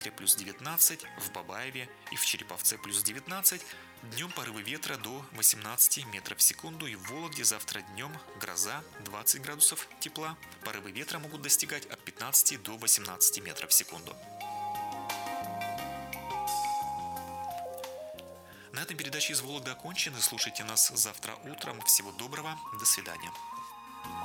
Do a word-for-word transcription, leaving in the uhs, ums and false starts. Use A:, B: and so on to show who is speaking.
A: плюс девятнадцать, в Бабаеве и в Череповце плюс девятнадцать, днем порывы ветра до восемнадцати метров в секунду, и в Вологде завтра днем гроза, двадцать градусов тепла, порывы ветра могут достигать от пятнадцати до восемнадцати метров в секунду. На этом передача из Вологды окончена. Слушайте нас завтра утром. Всего доброго. До свидания.